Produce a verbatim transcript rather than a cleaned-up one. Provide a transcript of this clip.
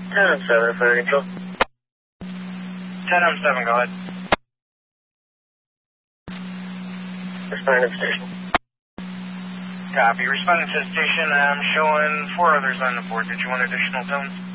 ten on seven, fire control. ten on seven, go ahead. Responding to station. Copy. Responding to station, I'm showing four others on the board. Did you want additional tones?